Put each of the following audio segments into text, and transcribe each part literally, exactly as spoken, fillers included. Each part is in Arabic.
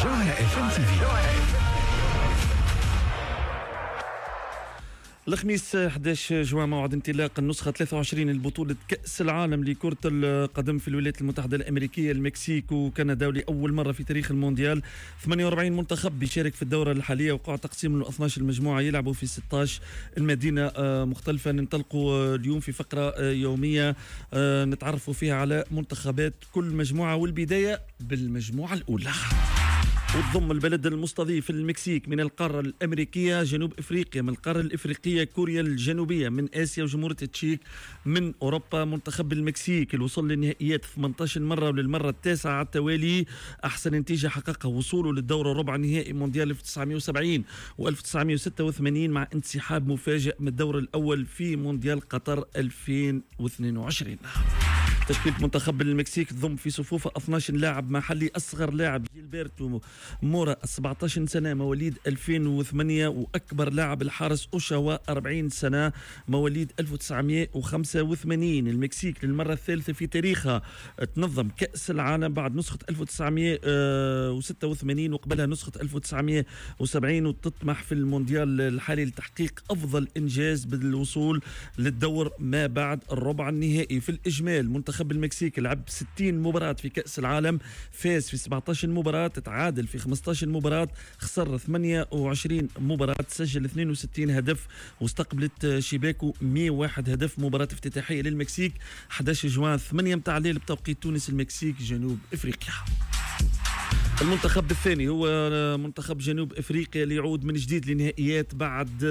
جوهرة اف ام تي في. الخميس أحد عشر جوان موعد انطلاق النسخة ثلاثة وعشرين لبطولة كأس العالم لكرة القدم في الولايات المتحدة الأمريكية، المكسيك وكندا، ولأول مرة في تاريخ المونديال ثمانية وأربعين منتخب بيشارك في الدورة الحالية. وقع تقسيم ل اثناش المجموعة يلعبوا في ستة عشر المدينة مختلفة. ننطلقوا اليوم في فقرة يومية نتعرفوا فيها على منتخبات كل مجموعة، والبداية بالمجموعة الأولى. وتضم البلد المستضيف المكسيك من القارة الأمريكية، جنوب إفريقيا من القارة الإفريقية، كوريا الجنوبية من آسيا، وجمهورية التشيك من أوروبا. منتخب المكسيك اللي وصل للنهائيات ثمانية عشر مرة وللمرة التاسعة على التوالي. أحسن نتيجة حققها وصوله للدورة ربع نهائي مونديال ألف وتسعمائة وسبعين و1986 مع انسحاب مفاجئ من الدور الأول في مونديال قطر ألفين واثنين وعشرين. تشكيلة منتخب المكسيك تضم في صفوفها اثني عشر لاعب محلي. أصغر لاعب جيلبرتو مورا سبعة عشر سنة مواليد ألفين وثمانية، وأكبر لاعب الحارس أوشاوا أربعين سنة مواليد ألف وتسعمائة وخمسة وثمانين. المكسيك للمرة الثالثة في تاريخها تنظم كأس العالم بعد نسخة ألف وتسعمائة وستة وثمانين وقبلها نسخة ألف وتسعمائة وسبعين، وتطمح في المونديال الحالي لتحقيق أفضل إنجاز بالوصول للدور ما بعد الربع النهائي. في الإجمال منتخب المكسيك لعب ستين مباراة في كأس العالم، فاز في سبعة عشر مباراة، تعادل في خمسة عشر مباراة، خسر ثمانية وعشرين مباراة، سجل اثنين وستين هدف، واستقبلت شباكه مئة وواحد هدف. مباراة افتتاحية للمكسيك أحد عشر جوان ثمانية متاع الليل بتوقيت تونس، المكسيك جنوب افريقيا. المنتخب الثاني هو منتخب جنوب افريقيا اللي يعود من جديد لنهائيات بعد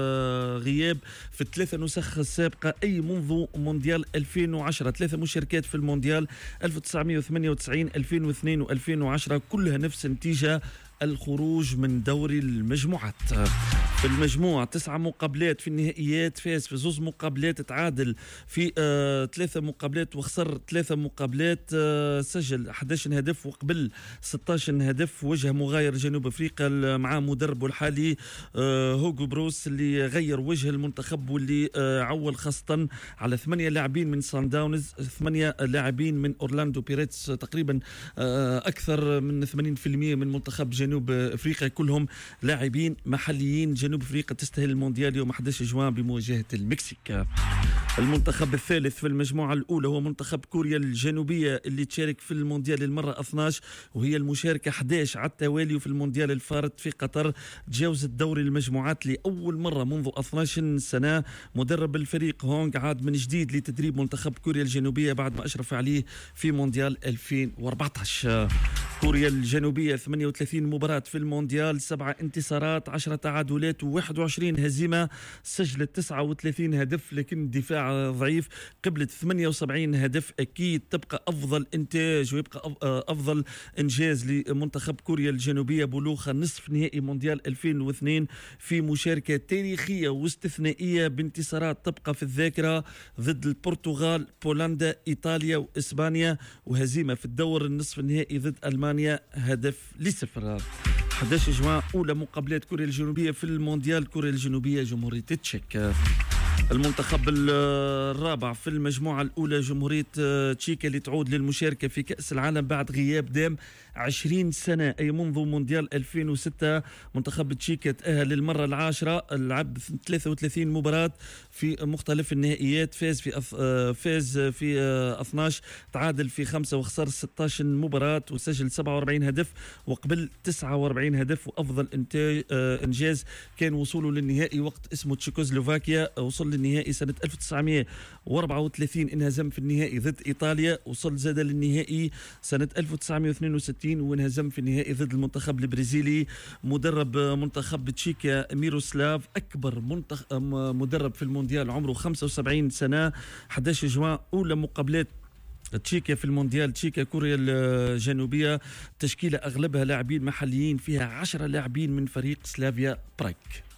غياب في الثلاثه نسخ السابقه اي منذ مونديال ألفين وعشرة. ثلاثه مشاركات في المونديال ألف وتسعمائة وثمانية وتسعين ألفين واثنين وألفين وعشرة، كلها نفس النتيجه، الخروج من دوري المجموعات. في المجموعة تسعة مقابلات في النهائيات، فاز في زوز مقابلات، تعادل في آه ثلاثة مقابلات وخسر ثلاثة مقابلات، آه سجل أحد عشر هدف وقبل ستة عشر هدف. وجه مغاير جنوب أفريقيا مع مدربه الحالي آه هوغو بروس اللي غير وجه المنتخب، واللي آه عول خاصة على ثمانية لاعبين من سان داونز، ثمانية لاعبين من أورلاندو بيريتس، تقريبا آه أكثر من ثمانين بالمئة من منتخب جنوب أفريقيا كلهم لاعبين محليين. جنوب أفريقيا تستهل المونديال يوم أحد عشر جوان بمواجهة المكسيك. المنتخب الثالث في المجموعة الأولى هو منتخب كوريا الجنوبية اللي تشارك في المونديال للمرة اثني عشر، وهي المشاركة أحد عشر على التوالي. وفي المونديال الفارط في قطر تجاوزت دوري المجموعات لأول مرة منذ اثني عشر سنة. مدرب الفريق هونغ عاد من جديد لتدريب منتخب كوريا الجنوبية بعد ما أشرف عليه في مونديال ألفين وأربعة عشر. كوريا الجنوبية ثمانية وثلاثين مباراة في المونديال، سبعة انتصارات، عشرة تعادلات، وواحد وعشرين هزيمة، سجلت تسعة وثلاثين هدف لكن الدفاع ضعيف، قبلت ثمانية وسبعين هدف. أكيد تبقى أفضل إنتاج ويبقى أفضل إنجاز لمنتخب كوريا الجنوبية بلوغ نصف نهائي مونديال ألفين واثنين في مشاركة تاريخية واستثنائية بانتصارات تبقى في الذاكرة ضد البرتغال، بولندا، إيطاليا وإسبانيا، وهزيمة في الدور النصف النهائي ضد ألمانيا هدف لصفر. أحد عشر جوان أولى مقابلات كوريا الجنوبية في المونديال، كوريا الجنوبية جمهورية التشيك. المنتخب الرابع في المجموعة الأولى جمهورية تشيكا اللي تعود للمشاركة في كأس العالم بعد غياب دام عشرين سنة أي منذ مونديال ألفين وستة. منتخب تشيكا تأهل للمرة العاشرة، لعب ثلاثة وثلاثين مباراة في مختلف النهائيات، فاز في أف... فاز في اثني عشر، تعادل في خمسة، وخسر ستة عشر مباراة، وسجل سبعة وأربعين هدف وقبل تسعة وأربعين هدف. وأفضل إنتاج إنجاز كان وصوله للنهائي وقت اسمه تشيكوسلوفاكيا، وصل للنهائي سنة ألف وتسعمائة وأربعة وثلاثين، انهزم في النهائي ضد إيطاليا. وصل زاد للنهائي سنة ألف وتسعمائة واثنين وستين وانهزم في النهائي ضد المنتخب البرازيلي. مدرب منتخب تشيكا ميروسلاف، أكبر منتخب مدرب في المونديال، عمره خمسة وسبعين سنة. أحد عشر جوان أولى مقابلات تشيكا في المونديال، تشيكا كوريا الجنوبية، تشكيلة أغلبها لاعبين محليين، فيها عشرة لاعبين من فريق سلافيا براغ.